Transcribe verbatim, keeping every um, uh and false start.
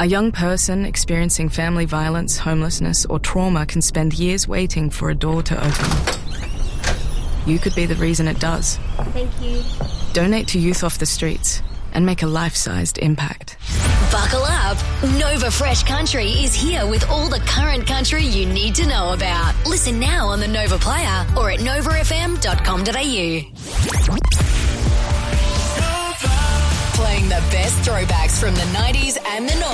A young person experiencing family violence, homelessness, or trauma can spend years waiting for a door to open. You could be the reason it does. Thank you. Donate to Youth Off the Streets and make a life-sized impact. Buckle up. Nova Fresh Country is here with all the current country you need to know about. Listen now on the Nova Player or at nova f m dot com dot a u. Playing the best throwbacks from the nineties and the noughties.